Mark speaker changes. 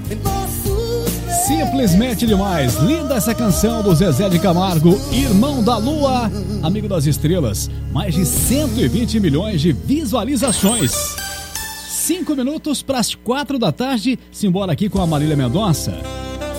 Speaker 1: Simplesmente demais, linda essa canção do Zezé de Camargo, Irmão da Lua, Amigo das Estrelas, mais de 120 milhões de visualizações. 5 minutos para as 4 da tarde, simbora aqui com a Marília Mendonça.